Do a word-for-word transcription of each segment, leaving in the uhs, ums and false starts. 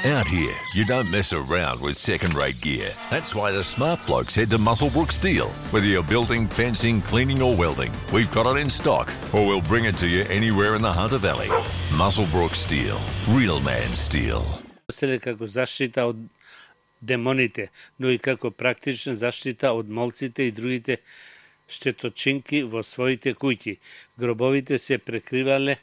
Out here, you don't mess around with second-rate gear. That's why the smart blokes head to Muswellbrook Steel. Whether you're building, fencing, cleaning or welding, we've got it in stock, or we'll bring it to you anywhere in the Hunter Valley. Muswellbrook Steel. Real man steel. Се како заштита од демоните, но и како практична заштита од молците и другите штеточинки во своите куќи. Гробовите се прекривале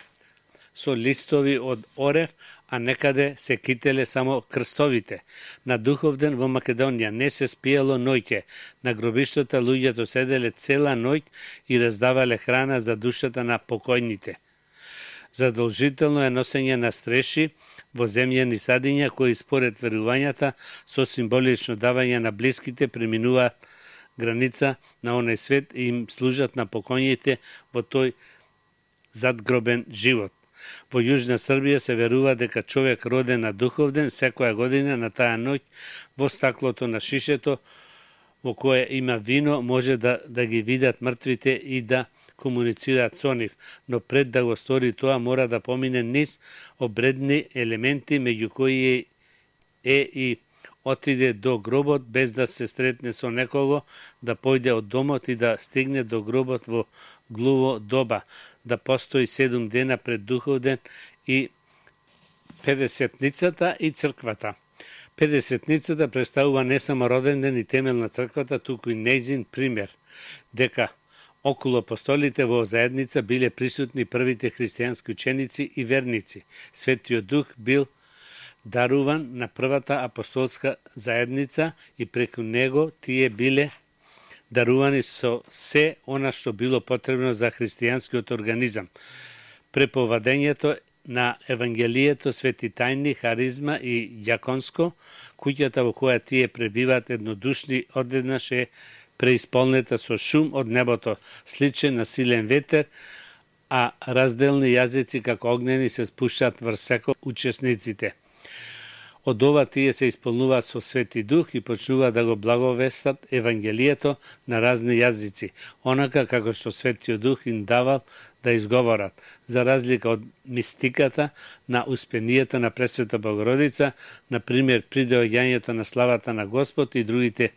со листови од орев, а некаде се кителе само крстовите. На Духовден во Македонија не се спиело ноќе. На гробиштата луѓето седеле цела ноќ и раздавале храна за душата на покојните. Задолжително е носење на стреши во земјани садиња кои според верувањата со символично давање на блиските преминуваат граница на оној свет и им служат на покојните во тој задгробен живот. Во Јужна Србија се верува дека човек роден на Духовден секоја година на таа ноќ во стаклото на шишето во кое има вино може да, да ги видат мртвите и да комуницираат со нив, но пред да го стори тоа мора да помине низ обредни елементи меѓу кои е и отиде до гробот без да се сретне со некого, да појде од домот и да стигне до гробот во глуво доба, да постои седум дена пред Духовден и педесетницата и црквата. Педесетницата представува не само роден ден и темел на црквата, туку и нејзин пример, дека околу апостолите во заедница биле присутни првите христијански ученици и верници. Светиот Дух бил даруван на првата апостолска заедница и преку него тие биле дарувани со се она што било потребно за христијанскиот организам. Преповадењето на Евангелието, свети тајни, харизма и јаконско, куќата во која тие пребиваат еднодушни одеднаш е преисполнета со шум од небото, сличен на силен ветер, а разделни јазици како огнени се спуштаат врз секој учесниците. Од ова тие се исполнуваат со Свети Дух и почнуваат да го благовестат Евангелието на разни јазици, онака како што Светиот Дух им давал да изговорат, за разлика од мистиката на успението на Пресвета Богородица, например при доаѓањето на славата на Господ и другите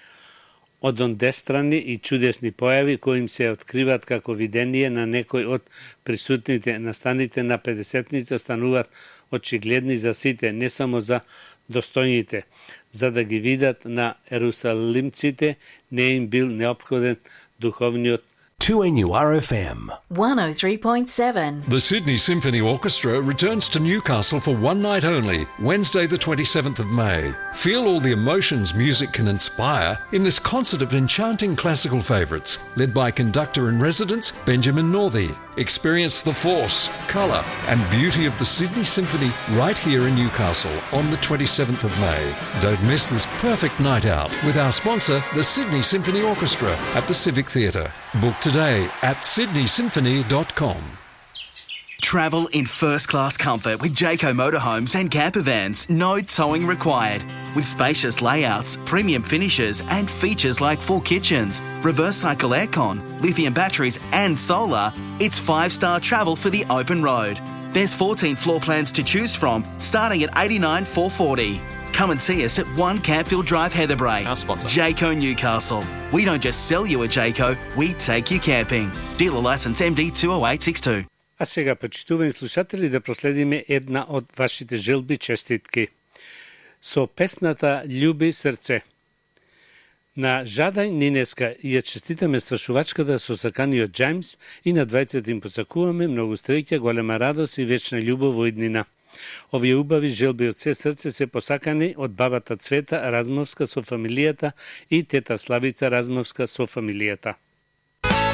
одондестрани и чудесни појави кои им се откриваат како видение на некој од присутните настаните на педесетница стануваат очигледни за сите, не само за достојните. За да ги видат на ерусалимците, не им бил неопходен духовниот two N U R F M one oh three point seven. The Sydney Symphony Orchestra returns to Newcastle for one night only, Wednesday the twenty-seventh of May. Feel all the emotions music can inspire in this concert of enchanting classical favourites, led by conductor-in-residence Benjamin Northey. Experience the force, colour and beauty of the Sydney Symphony right here in Newcastle on the twenty-seventh of May. Don't miss this perfect night out with our sponsor, the Sydney Symphony Orchestra at the Civic Theatre. Book today at sydney symphony dot com. Travel in first-class comfort with Jayco motorhomes and camper vans. No towing required. With spacious layouts, premium finishes and features like full kitchens, reverse cycle aircon, lithium batteries and solar, it's five-star travel for the open road. There's fourteen floor plans to choose from, starting at eighty-nine thousand four hundred forty. Come and see us at one Campfield Drive, Heatherbrae. Our sponsor. Jayco Newcastle. We don't just sell you a Jayco, we take you camping. Dealer licence M D two oh eight six two. А сега, почитувани слушатели, да проследиме една од вашите желби честитки. Со песната Љуби срце. На Жадај Нинеска ја честитаме свршувачката со саканиот Джеймс и на двајцата им посакуваме многу среќа, голема радост и вечна љубов во иднина. Овие убави желби од се срце се посакани од бабата Цвета Размовска со фамилијата и тета Славица Размовска со фамилијата.